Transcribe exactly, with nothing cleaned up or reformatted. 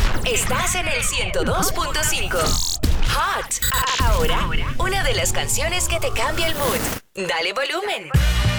Estás en el ciento dos punto cinco. Hot. Ahora, una de las canciones que te cambia el mood. Dale volumen.